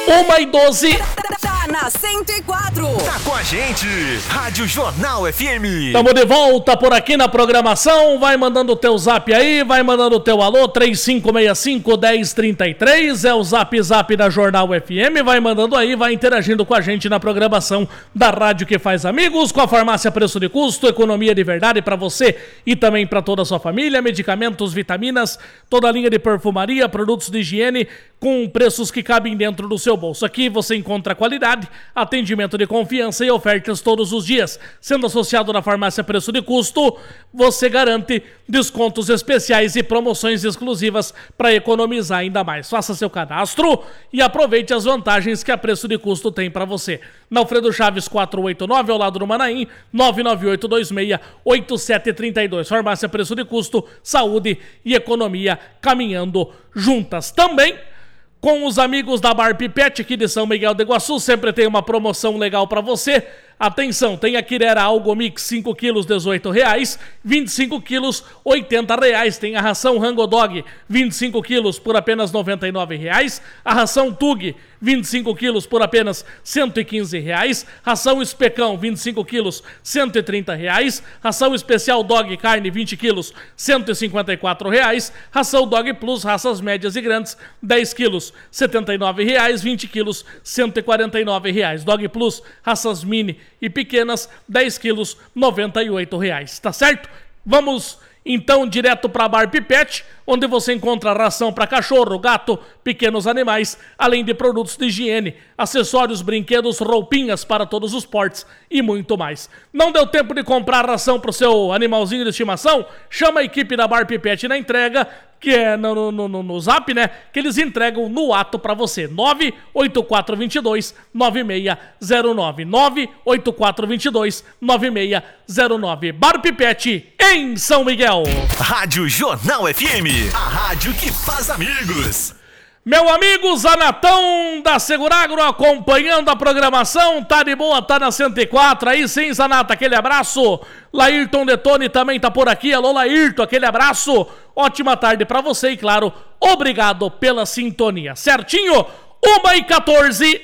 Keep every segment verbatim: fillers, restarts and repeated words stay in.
uma e doze. Tá na cento e quatro. Tá com a gente, Rádio Jornal F M. Tamo de volta por aqui na programação. Vai mandando o teu zap aí, vai mandando o teu alô, três cinco seis cinco, um zero três três, é o zap zap da Jornal F M. Vai mandando aí, vai interagindo com a gente na programação da Rádio que faz amigos, com a farmácia Preço de Custo, economia de verdade pra você e também pra toda a sua família, medicamentos, vitaminas, toda a linha de perfumaria, produtos de higiene, com preços que cabem dentro do seu bolso. Aqui você encontra qualidade, atendimento de confiança e ofertas todos os dias. Sendo associado na farmácia Preço de Custo, você garante descontos especiais e promoções exclusivas para economizar ainda mais. Faça seu cadastro e aproveite as vantagens que a Preço de Custo tem para você. Na Alfredo Chaves quatrocentos e oitenta e nove, ao lado do Manaim, nove nove oito dois seis oito sete três dois. Farmácia Preço de Custo, saúde e economia caminhando juntas. Também com os amigos da Bar Pipete aqui de São Miguel do Iguaçu, sempre tem uma promoção legal para você. Atenção, tem a Quirera Algo Mix cinco quilos, dezoito reais, vinte e cinco quilos, oitenta reais. Tem a ração Rango Dog, vinte e cinco quilos por apenas noventa e nove reais. A ração Tug, vinte e cinco quilos por apenas cento e quinze reais. Ração Especão, vinte e cinco quilos, cento e trinta reais. Ração Especial Dog Carne, vinte quilos, cento e cinquenta e quatro reais. Ração Dog Plus, raças médias e grandes, dez quilos, setenta e nove reais. vinte quilos, cento e quarenta e nove reais. Dog Plus, raças mini e pequenas, dez quilos, noventa e oito reais. Tá certo? Vamos então direto para Bar Pipete, onde você encontra ração para cachorro, gato, pequenos animais, além de produtos de higiene, acessórios, brinquedos, roupinhas para todos os portes e muito mais. Não deu tempo de comprar ração para o seu animalzinho de estimação? Chama a equipe da Bar Pipete na entrega, que é no, no, no, no zap, né? Que eles entregam no ato para você. nove oito quatro dois dois, nove seis zero nove. nove oito quatro dois dois, nove seis zero nove. Bar Pipete, em São Miguel. Rádio Jornal F M, a rádio que faz amigos. Meu amigo Zanatão da Seguragro acompanhando a programação, tá de boa, tá na cento e quatro, aí sim, Zanata, aquele abraço. Laírton Detone também tá por aqui, alô Laírton, aquele abraço. Ótima tarde pra você e, claro, obrigado pela sintonia, certinho? uma e quatorze.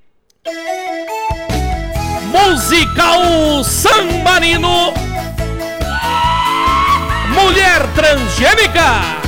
Musical Sambarino, Mulher Transgênica.